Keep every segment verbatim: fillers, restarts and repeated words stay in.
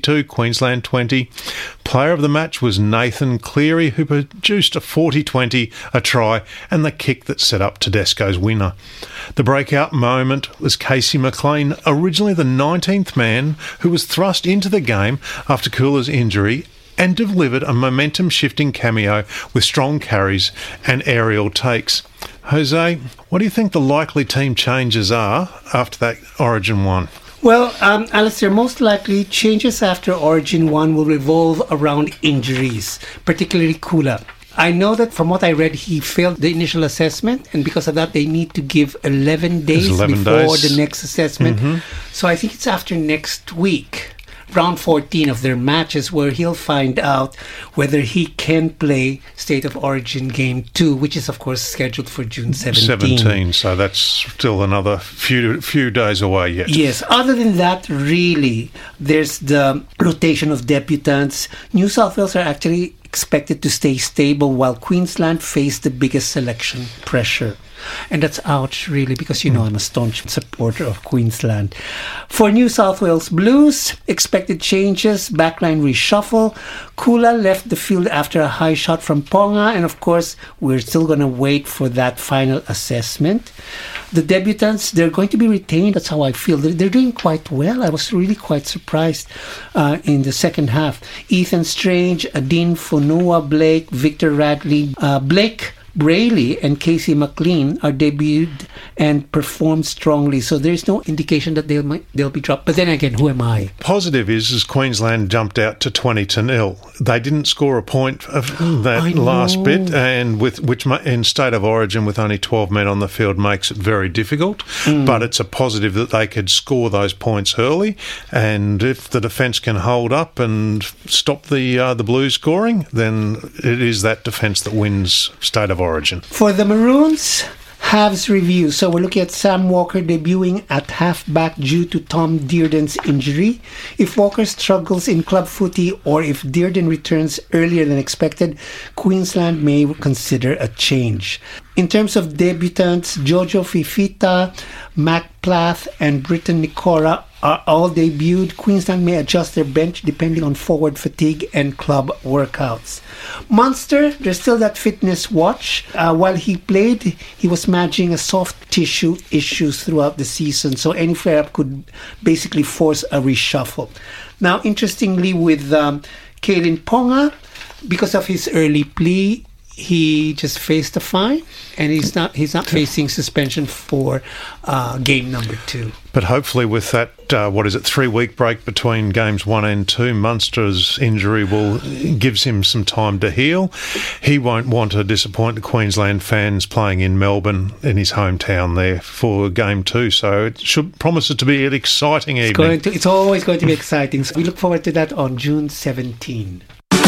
two, Queensland twenty. Player of the match was Nathan Cleary, who produced a forty twenty, a try, and the kick that set up Tedesco's winner. The breakout moment was Casey McLean, originally the nineteenth man, who was thrust into the game after Cooler's injury and delivered a momentum-shifting cameo with strong carries and aerial takes. Jose, what do you think the likely team changes are after that Origin one? Well, um, Alistair, most likely changes after Origin one will revolve around injuries, particularly Kula. I know that from what I read, he failed the initial assessment, and because of that, they need to give eleven days eleven before days. the next assessment. Mm-hmm. So I think it's after next week, round fourteen of their matches, where he'll find out whether he can play State of Origin Game two, which is, of course, scheduled for June seventeenth. seventeen, so that's still another few few days away yet. Yes. Other than that, really, there's the rotation of debutants. New South Wales are actually expected to stay stable while Queensland face the biggest selection pressure. And that's ouch, really, because, you know, I'm a staunch supporter of Queensland. For New South Wales Blues, expected changes, backline reshuffle. Kula left the field after a high shot from Ponga, and of course, we're still going to wait for that final assessment. The debutants, they're going to be retained. That's how I feel. They're, they're doing quite well. I was really quite surprised uh, in the second half. Ethan Strange, Adin Fonua Blake, Victor Radley, uh, Blake Brayley and Casey McLean are debuted and performed strongly, so there's no indication that they'll they'll be dropped. But then again, who am I? Positive is, is Queensland jumped out to twenty to nil. They didn't score a point of that last bit, and with which in State of Origin with only twelve men on the field makes it very difficult. Mm. But it's a positive that they could score those points early, and if the defence can hold up and stop the uh, the Blues scoring, then it is that defence that wins State of Origin. For the Maroons, halves review. So we're looking at Sam Walker debuting at halfback due to Tom Dearden's injury. If Walker struggles in club footy or if Dearden returns earlier than expected, Queensland may consider a change. In terms of debutants, Jojo Fifita, Mac Plath, and Britton Nicora are all debuted. Queensland may adjust their bench depending on forward fatigue and club workouts. Munster, there's still that fitness watch. Uh, while he played, he was managing a soft tissue issues throughout the season, so any flare-up could basically force a reshuffle. Now, interestingly, with um, Kalen Ponga, because of his early plea, he just faced a fine, and he's not he's not facing suspension for uh, game number two. But hopefully with that, uh, what is it, three-week break between games one and two, Munster's injury will gives him some time to heal. He won't want to disappoint the Queensland fans playing in Melbourne, in his hometown there, for game two. So it should promise it to be an exciting It's evening. Going to, it's always going to be exciting. So we look forward to that on June seventeenth.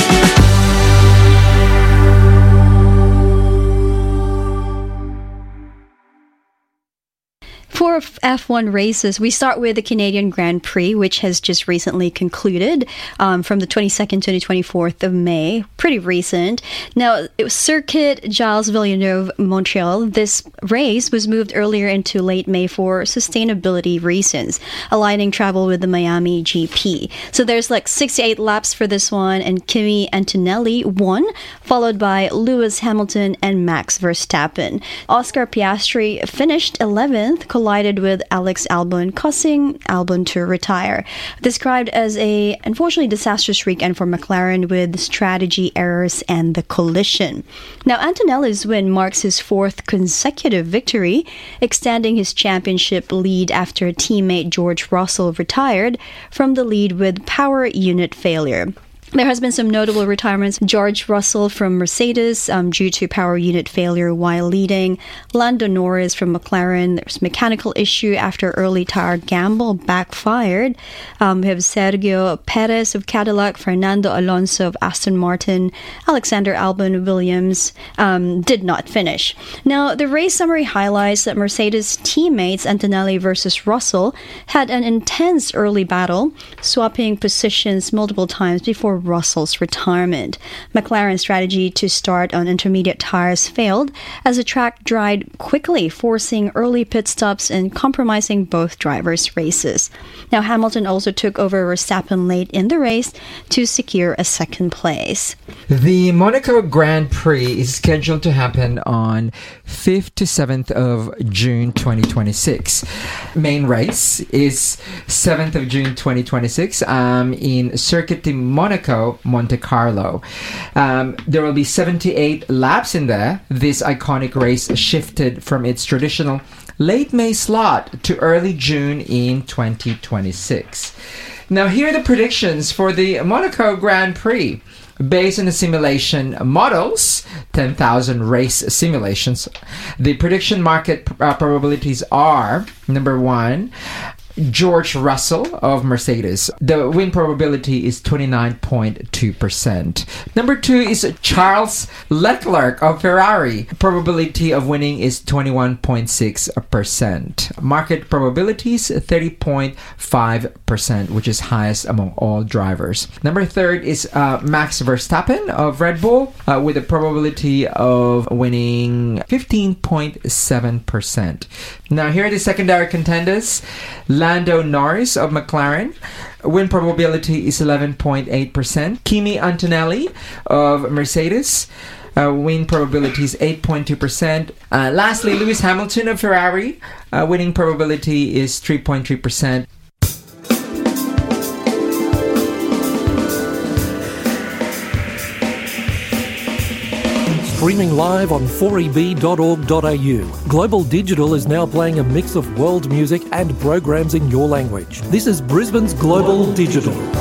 For F one races, we start with the Canadian Grand Prix, which has just recently concluded um, from the twenty-second to the twenty-fourth of May. Pretty recent. Now, it was Circuit Gilles Villeneuve, Montreal. This race was moved earlier into late May for sustainability reasons, aligning travel with the Miami G P. So there's like sixty-eight laps for this one, and Kimi Antonelli won, followed by Lewis Hamilton and Max Verstappen. Oscar Piastri finished eleventh, collided with Alex Albon, causing Albon to retire. Described as a unfortunately disastrous weekend for McLaren with strategy errors and the collision. Now, Antonelli's win marks his fourth consecutive victory, extending his championship lead after teammate George Russell retired from the lead with power unit failure. There has been some notable retirements. George Russell from Mercedes um, due to power unit failure while leading. Lando Norris from McLaren. There's mechanical issue after early tire gamble backfired. Um, we have Sergio Perez of Cadillac, Fernando Alonso of Aston Martin, Alexander Albon Williams um, did not finish. Now, the race summary highlights that Mercedes teammates Antonelli versus Russell had an intense early battle, swapping positions multiple times before Russell's retirement. McLaren's strategy to start on intermediate tires failed as the track dried quickly, forcing early pit stops and compromising both drivers' races. Now, Hamilton also took over Verstappen late in the race to secure a second place. The Monaco Grand Prix is scheduled to happen on fifth to seventh of June twenty twenty-six. Main race is seventh of June twenty twenty-six um, in Circuit de Monaco, Monte Carlo. Um, there will be seventy-eight laps in there. This iconic race shifted from its traditional late May slot to early June in twenty twenty-six. Now, here are the predictions for the Monaco Grand Prix. Based on the simulation models, ten thousand race simulations, the prediction market uh, probabilities are, number one, George Russell of Mercedes. The win probability is twenty-nine point two percent. Number two is Charles Leclerc of Ferrari. Probability of winning is twenty-one point six percent. Market probabilities thirty point five percent, which is highest among all drivers. Number third is uh, Max Verstappen of Red Bull uh, with a probability of winning fifteen point seven percent. Now, here are the secondary contenders. Lando Norris of McLaren. Win probability is eleven point eight percent. Kimi Antonelli of Mercedes. Uh, win probability is eight point two percent. Uh, lastly, Lewis Hamilton of Ferrari. Uh, winning probability is three point three percent. Streaming live on four e b dot org dot a u. Global Digital is now playing a mix of world music and programs in your language. This is Brisbane's Global Digital.